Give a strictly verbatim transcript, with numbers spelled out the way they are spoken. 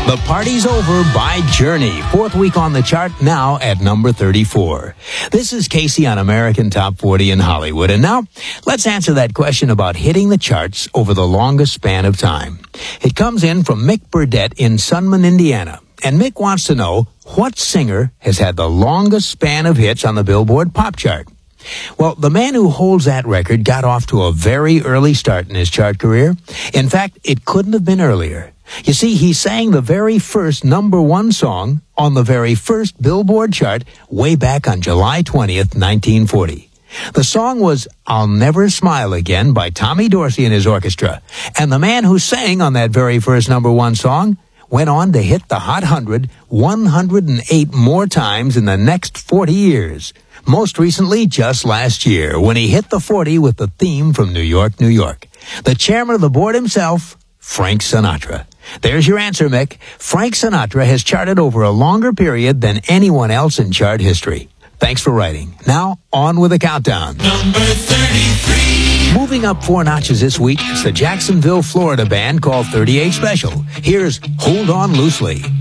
The Party's Over by Journey. Fourth week on the chart, now at number thirty-four. This is Casey on American Top forty in Hollywood. And now, let's answer that question about hitting the charts over the longest span of time. It comes in from Mick Burdett in Sunman, Indiana. And Mick wants to know, what singer has had the longest span of hits on the Billboard Pop Chart? Well, the man who holds that record got off to a very early start in his chart career. In fact, it couldn't have been earlier. You see, he sang the very first number one song on the very first Billboard chart way back on July twentieth, nineteen forty. The song was I'll Never Smile Again by Tommy Dorsey and his orchestra. And the man who sang on that very first number one song went on to hit the Hot one hundred one hundred eight more times in the next forty years. Most recently, just last year, when he hit the forty with the theme from New York, New York. The chairman of the board himself, Frank Sinatra. There's your answer, Mick. Frank Sinatra has charted over a longer period than anyone else in chart history. Thanks for writing. Now, on with the countdown. Number thirty-three. Moving up four notches this week, it's the Jacksonville, Florida band called thirty-eight Special. Here's Hold On Loosely.